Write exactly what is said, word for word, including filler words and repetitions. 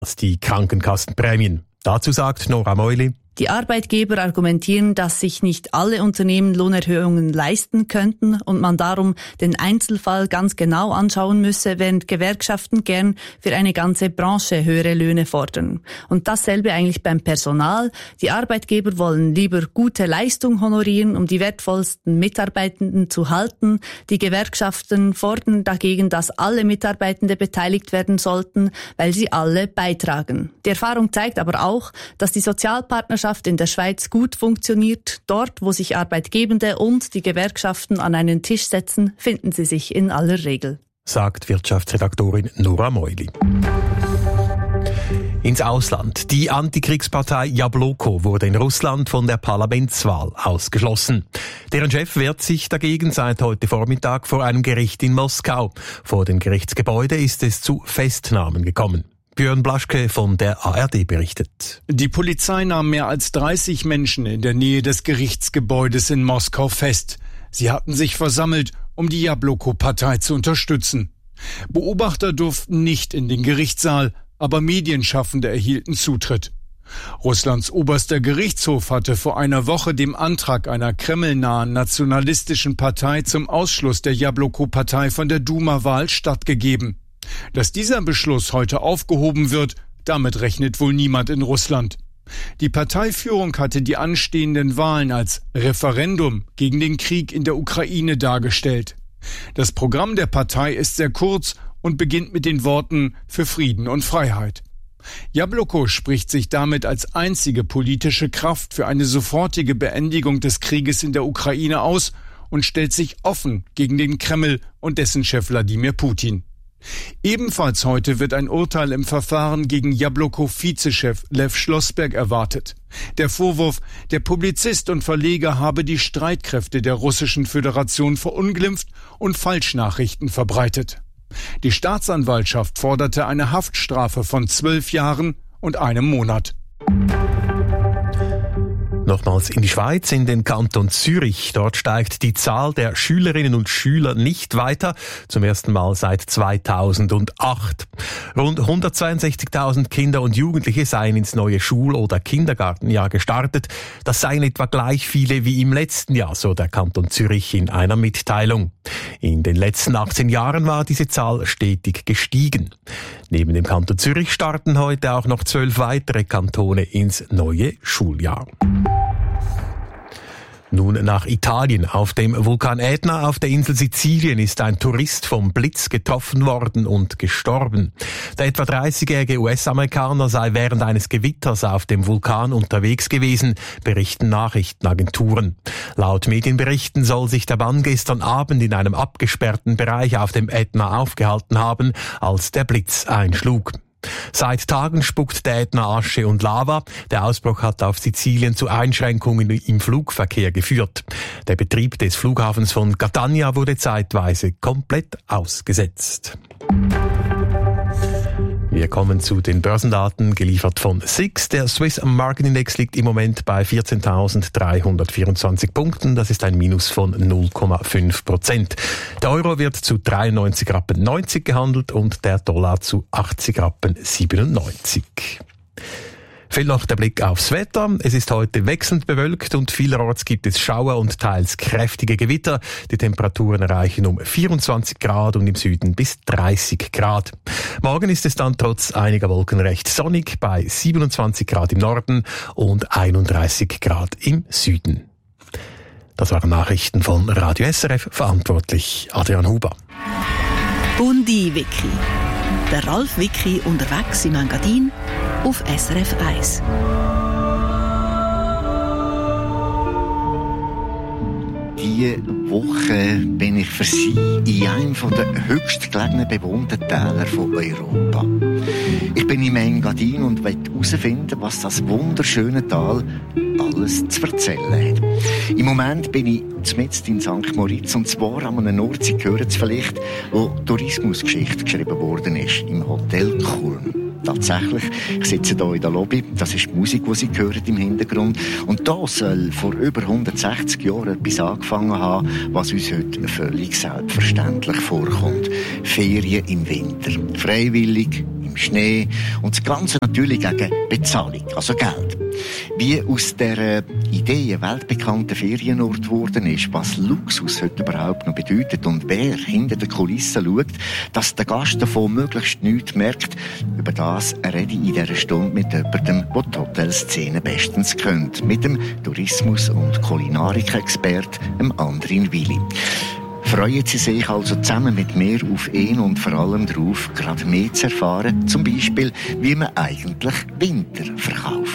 als die Krankenkassenprämien. Dazu sagt Nora Meuli: Die Arbeitgeber argumentieren, dass sich nicht alle Unternehmen Lohnerhöhungen leisten könnten und man darum den Einzelfall ganz genau anschauen müsse, während Gewerkschaften gern für eine ganze Branche höhere Löhne fordern. Und dasselbe eigentlich beim Personal. Die Arbeitgeber wollen lieber gute Leistung honorieren, um die wertvollsten Mitarbeitenden zu halten. Die Gewerkschaften fordern dagegen, dass alle Mitarbeitende beteiligt werden sollten, weil sie alle beitragen. Die Erfahrung zeigt aber auch, dass die Sozialpartnerschaft in der Schweiz gut funktioniert. Dort, wo sich Arbeitgebende und die Gewerkschaften an einen Tisch setzen, finden sie sich in aller Regel. Sagt Wirtschaftsredaktorin Nora Meuli. Ins Ausland. Die Antikriegspartei Jabloko wurde in Russland von der Parlamentswahl ausgeschlossen. Deren Chef wehrt sich dagegen seit heute Vormittag vor einem Gericht in Moskau. Vor dem Gerichtsgebäude ist es zu Festnahmen gekommen. Björn Blaschke von der A R D berichtet. Die Polizei nahm mehr als dreißig Menschen in der Nähe des Gerichtsgebäudes in Moskau fest. Sie hatten sich versammelt, um die Jabloko-Partei zu unterstützen. Beobachter durften nicht in den Gerichtssaal, aber Medienschaffende erhielten Zutritt. Russlands oberster Gerichtshof hatte vor einer Woche dem Antrag einer kremlnahen nationalistischen Partei zum Ausschluss der Jabloko-Partei von der Duma-Wahl stattgegeben. Dass dieser Beschluss heute aufgehoben wird, damit rechnet wohl niemand in Russland. Die Parteiführung hatte die anstehenden Wahlen als Referendum gegen den Krieg in der Ukraine dargestellt. Das Programm der Partei ist sehr kurz und beginnt mit den Worten für Frieden und Freiheit. Jabloko spricht sich damit als einzige politische Kraft für eine sofortige Beendigung des Krieges in der Ukraine aus und stellt sich offen gegen den Kreml und dessen Chef Wladimir Putin. Ebenfalls heute wird ein Urteil im Verfahren gegen Jabloko-Vizechef Lev Schlossberg erwartet. Der Vorwurf, der Publizist und Verleger habe die Streitkräfte der Russischen Föderation verunglimpft und Falschnachrichten verbreitet. Die Staatsanwaltschaft forderte eine Haftstrafe von zwölf Jahren und einem Monat. Nochmals in die Schweiz, in den Kanton Zürich. Dort steigt die Zahl der Schülerinnen und Schüler nicht weiter, zum ersten Mal seit zweitausendacht. Rund hundertzweiundsechzigtausend Kinder und Jugendliche seien ins neue Schul- oder Kindergartenjahr gestartet. Das seien etwa gleich viele wie im letzten Jahr, so der Kanton Zürich in einer Mitteilung. In den letzten achtzehn Jahren war diese Zahl stetig gestiegen. Neben dem Kanton Zürich starten heute auch noch zwölf weitere Kantone ins neue Schuljahr. Nun nach Italien. Auf dem Vulkan Ätna auf der Insel Sizilien ist ein Tourist vom Blitz getroffen worden und gestorben. Der etwa dreißigjährige U S-Amerikaner sei während eines Gewitters auf dem Vulkan unterwegs gewesen, berichten Nachrichtenagenturen. Laut Medienberichten soll sich der Mann gestern Abend in einem abgesperrten Bereich auf dem Ätna aufgehalten haben, als der Blitz einschlug. Seit Tagen spuckt der Ätna Asche und Lava. Der Ausbruch hat auf Sizilien zu Einschränkungen im Flugverkehr geführt. Der Betrieb des Flughafens von Catania wurde zeitweise komplett ausgesetzt. Wir kommen zu den Börsendaten, geliefert von S I X. Der Swiss Market Index liegt im Moment bei vierzehntausenddreihundertvierundzwanzig Punkten. Das ist ein Minus von null Komma fünf Prozent. Der Euro wird zu dreiundneunzig Rappen neunzig gehandelt und der Dollar zu achtzig Rappen siebenundneunzig. Fehlt noch der Blick aufs Wetter. Es ist heute wechselnd bewölkt und vielerorts gibt es Schauer und teils kräftige Gewitter. Die Temperaturen erreichen um vierundzwanzig Grad und im Süden bis dreißig Grad. Morgen ist es dann trotz einiger Wolken recht sonnig bei siebenundzwanzig Grad im Norden und einunddreißig Grad im Süden. Das waren Nachrichten von Radio S R F, verantwortlich Adrian Huber. Bundi-Wiki. Der Ralf Wiki unterwegs im Engadin auf S R F eins. Diese Woche bin ich für Sie in einem der höchstgelegenen bewohnten Täler von Europa. Ich bin im Engadin und will herausfinden, was das wunderschöne Tal alles zu erzählen hat. Im Moment bin ich mitten in Sankt Moritz, und zwar an einem Ort, Sie hören es vielleicht, wo Tourismusgeschichte geschrieben worden ist, im Hotel Kulm. Tatsächlich, ich sitze hier in der Lobby, das ist die Musik, die Sie hören im Hintergrund. Und da soll vor über hundertsechzig Jahren etwas angefangen haben, was uns heute völlig selbstverständlich vorkommt. Ferien im Winter. Freiwillig, im im Schnee und das Ganze natürlich gegen Bezahlung, also Geld. Wie aus dieser Idee ein weltbekannter Ferienort geworden ist, was Luxus heute überhaupt noch bedeutet und wer hinter den Kulissen schaut, dass der Gast davon möglichst nichts merkt, über das rede ich in dieser Stunde mit jemandem, der die Hotelszene bestens kennt, mit dem Tourismus- und Kulinarik-Expert Andrin Willi. Freuen Sie sich also zusammen mit mir auf ihn und vor allem darauf, gerade mehr zu erfahren, zum Beispiel, wie man eigentlich Winter verkauft.